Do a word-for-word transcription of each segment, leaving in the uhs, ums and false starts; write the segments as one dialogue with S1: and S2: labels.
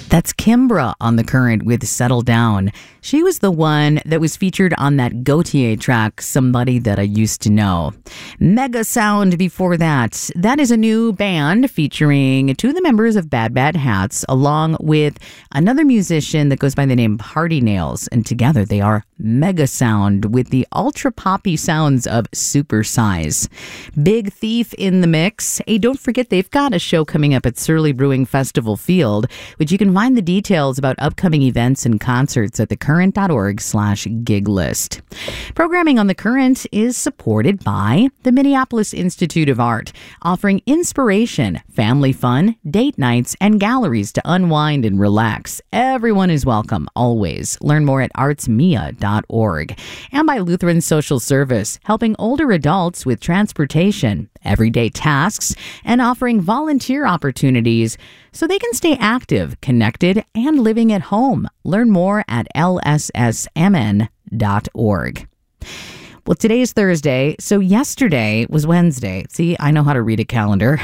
S1: That's Kimbra on The Current with Settle Down. She was the one that was featured on that Gautier track, Somebody That I Used to Know. Mega Sound before that. That is a new band featuring two of the members of Bad Bad Hats, along with another musician that goes by the name Party Nails. And together they are Mega Sound with the ultra poppy sounds of Super Size. Big Thief in the mix. Hey, don't forget they've got a show coming up at Surly Brewing Festival Field, which you can find the details about upcoming events and concerts at thecurrent.org slash gig list. Programming on The Current is supported by the Minneapolis Institute of Art, offering inspiration, family fun, date nights, and galleries to unwind and relax. Everyone is welcome, always. Learn more at arts mia dot org. And by Lutheran Social Service, helping older adults with transportation, everyday tasks, and offering volunteer opportunities so they can stay active, connected, and living at home. Learn more at l s s m n dot org. Well, today is Thursday, so yesterday was Wednesday. See, I know how to read a calendar.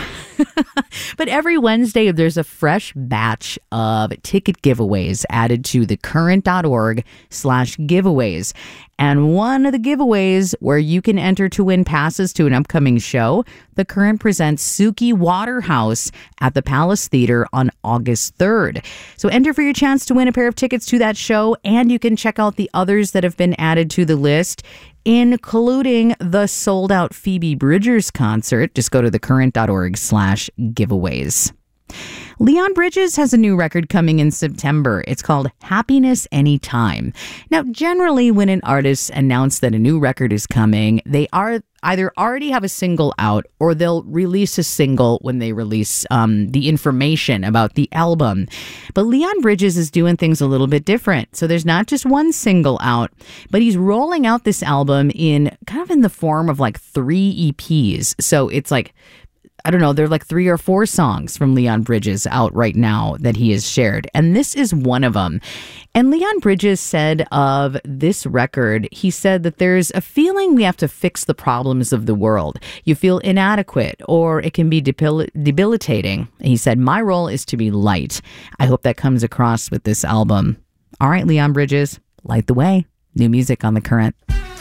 S1: But every Wednesday, there's a fresh batch of ticket giveaways added to thecurrent.org slash giveaways. And one of the giveaways where you can enter to win passes to an upcoming show, The Current presents Suki Waterhouse at the Palace Theater on August third. So enter for your chance to win a pair of tickets to that show, and you can check out the others that have been added to the list, including the sold-out Phoebe Bridgers concert. Just go to thecurrent.org slash giveaways. Leon Bridges has a new record coming in September. It's called Happiness Anytime. Now, generally, when an artist announces that a new record is coming, they are either already have a single out or they'll release a single when they release um, the information about the album. But Leon Bridges is doing things a little bit different. So there's not just one single out, but he's rolling out this album in kind of in the form of like three E Ps. So it's like, I don't know, there are like three or four songs from Leon Bridges out right now that he has shared. And this is one of them. And Leon Bridges said of this record, he said that there's a feeling we have to fix the problems of the world. You feel inadequate or it can be debil- debilitating. And he said, my role is to be light. I hope that comes across with this album. All right, Leon Bridges, light the way. New music on The Current.